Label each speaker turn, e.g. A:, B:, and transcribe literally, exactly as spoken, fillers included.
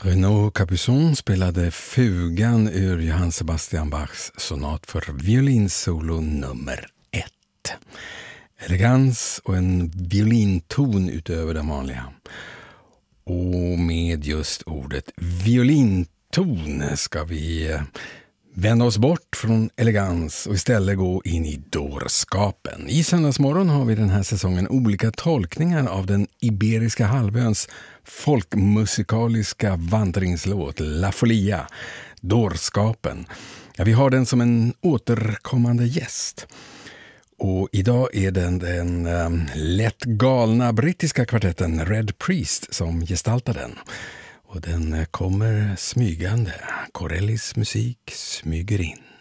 A: Renaud Capuçon spelade fugan ur Johann Sebastian Bachs sonat för violinsolo nummer ett. Elegans och en violinton utöver den vanliga. Och med just ordet violinton ska vi vända oss bort från elegans och istället gå in i dårskapen. I Söndagsmorgon har vi den här säsongen olika tolkningar av den iberiska halvöns folkmusikaliska vandringslåt La Folia, dårskapen. Ja, vi har den som en återkommande gäst. Och idag är den den um, lätt galna brittiska kvartetten Red Priest som gestaltar den. Och den kommer smygande. Corellis musik smyger in.